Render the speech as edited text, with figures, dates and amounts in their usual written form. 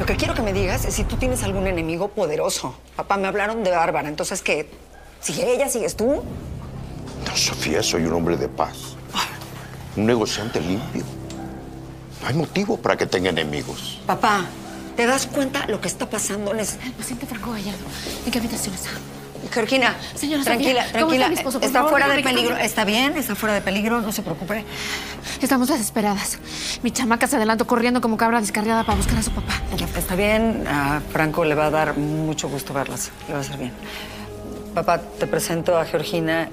Lo que quiero que me digas es si tú tienes algún enemigo poderoso. Papá, me hablaron de Bárbara, entonces, ¿qué? ¿Sigue ella? ¿Sigues tú? No, Sofía, soy un hombre de paz. Un negociante limpio. No hay motivo para que tenga enemigos. Papá, ¿te das cuenta lo que está pasando? El paciente Franco Gallardo. ¿En qué habitación está? Georgina, Señora tranquila, Sofía, ¿cómo está mi esposo? Por está favor, fuera de dígame. peligro. Está bien, está fuera de peligro, no se preocupe. Estamos desesperadas. Mi chamaca se adelantó corriendo como cabra descarriada para buscar a su papá. Está bien, a Franco le va a dar mucho gusto verlas. Le va a hacer bien. Papá, te presento a Georgina